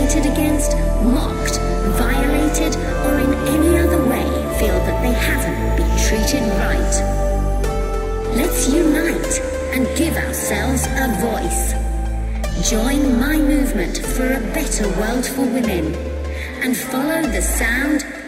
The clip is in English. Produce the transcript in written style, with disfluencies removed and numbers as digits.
discriminated against, mocked, violated, or in any other way feel that they haven't been treated right. Let's unite and give ourselves a voice. Join my movement for a better world for women and follow the sound